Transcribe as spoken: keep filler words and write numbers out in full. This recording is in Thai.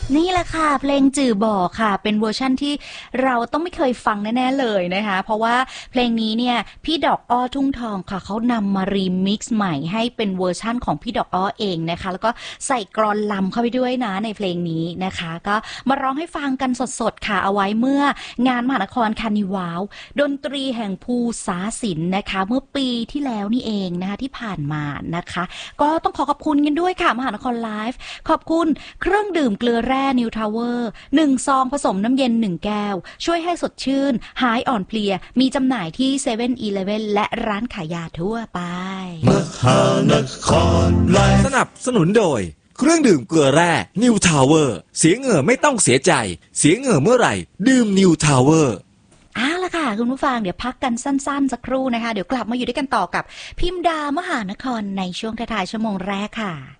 นี่แหละค่ะเพลงจื่อบ่อค่ะเป็นเวอร์ชั่นที่เราต้องไม่เคยฟังแน่ๆเลยนะคะเพราะว่าเพลงนี้เนี่ยพี่ดอกอ้อทุ่งทองค่ะเขานำมารีมิกซ์ใหม่ให้เป็นเวอร์ชั่นของพี่ดอกอ้อเองนะคะแล้วก็ใส่กลอนลำเข้าไปด้วยนะในเพลงนี้นะคะก็มาร้องให้ฟังกันสดๆค่ะเอาไว้เมื่องานมหานครคาร์นิวัลดนตรีแห่งภูษาศิลป์นะคะเมื่อปีที่แล้วนี่เองนะคะที่ผ่านมานะคะก็ต้องขอขอบคุณกันด้วยค่ะมหานครไลฟ์ขอบคุณเครื่องดื่มเกลือแร่นิวทาวเวอร์หนึ่งซองผสมน้ำเย็นหนึ่งแก้วช่วยให้สดชื่นหายอ่อนเพลียมีจำหน่ายที่เซเว่นอีเลฟเว่นและร้านขายยาทั่วไปมหานครไลฟ์สนับสนุนโดยเครื่องดื่มเกลือแร่นิวทาวเวอร์เสียเหงื่อไม่ต้องเสียใจเสียเหงื่อเมื่อไหร่ดื่มนิวทาวเวอร์อ้าวละค่ะคุณผู้ฟังเดี๋ยวพักกันสั้นๆสักครู่นะคะเดี๋ยวกลับมาอยู่ด้วยกันต่อกับพิมดามหานครในช่วงท้ายๆชั่วโมงแรกค่ะ